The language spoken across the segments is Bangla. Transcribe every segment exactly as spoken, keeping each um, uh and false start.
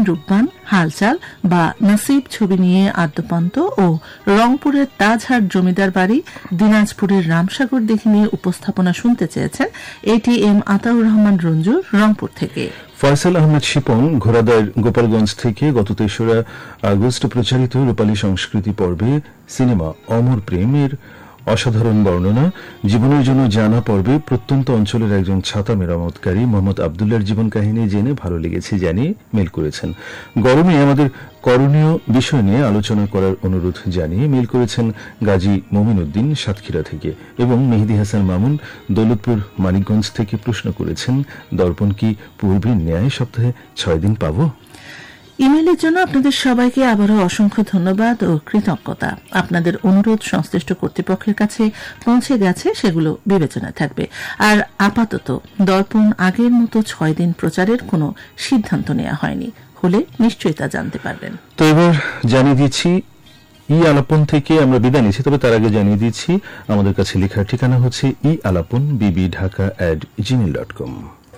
রূপবান, হালচাল বা নসিব ছবি নিয়ে আদ্যপান্ত ও রংপুরের তাজহাট জমিদার বাড়ি, দিনাজপুরের রামসাগর দিঘি নিয়ে উপস্থাপনা শুনতে চেয়েছেন এটি এম আতাউর রহমান রঞ্জু রংপুর থেকে। ফয়সাল আহমেদ শিপন ঘোড়াদার গোপালগঞ্জ থেকে গত তেসরা আগস্ট প্রচারিত রূপালী সংস্কৃতি পর্বে সিনেমা অমর প্রেমের অসাধারণ বর্ণনা, জীবনের জন্য জানা পর্বে প্রত্যন্ত অঞ্চলের একজন ছাতা মেরামতকারী মোহাম্মদ আবদুল্লার জীবন কাহিনী জেনে ভালো লেগেছে জানিয়ে মেল করেছেন। গরমে আমাদের করণীয় বিষয় নিয়ে আলোচনা করার অনুরোধ জানিয়ে মেল করেছেন গাজী মমিন উদ্দিন সাতক্ষীরা থেকে। এবং মেহেদী হাসান মামুন দৌলতপুর মানিকগঞ্জ থেকে প্রশ্ন করেছেন, দর্পণ কি পূর্বের ন্যায় সপ্তাহে ছয় দিন পাব? ইমেইলের জন্য আপনাদের সবাইকে আবারও অসংখ্য ধন্যবাদ ও কৃতজ্ঞতা। আপনাদের অনুরোধ সংশ্লিষ্ট কর্তৃপক্ষের কাছে পৌঁছে গেছে, সেগুলো বিবেচনায় থাকবে। আর আপাতত দর্পণ আগের মতো ছয় দিন প্রচারের কোনো সিদ্ধান্ত নেওয়া হয়নি, হলে নিশ্চয়ই তা জানতে পারবেন। তো এবার জানিয়ে দিচ্ছি ই আলাপন থেকে আমরা বিদায় নিচ্ছি, তবে তার আগে জানিয়ে দিচ্ছি আমাদের কাছে লেখার ঠিকানা হচ্ছে ই আলাপন বিবি Dhaka at Gmail dot com.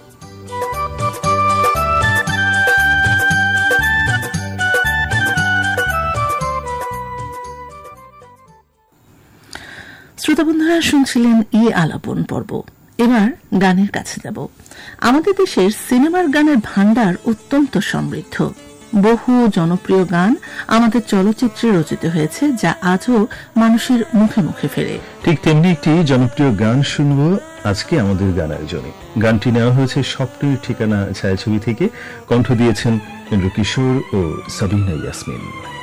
শ্রোতা বন্ধুরা, শুনছিলেন ই আলাপন পর্ব। এবার গানের কাছে যাব। আমাদের দেশের সিনেমার গানের ভান্ডার অত্যন্ত সমৃদ্ধ। বহু জনপ্রিয় গান আমাদের চলচ্চিত্রে রচিত হয়েছে, যা আজও মানুষের মুখে মুখে ফেরে। ঠিক তেমনি একটি জনপ্রিয় গান শুনব আজকে আমাদের গান আয়োজনে। গানটি নেওয়া হয়েছে স্বপ্নের ঠিকানা ছায়াছবি থেকে। কণ্ঠ দিয়েছেন ইন্দ্র কিশোর ও সাবিনা ইয়াসমিন।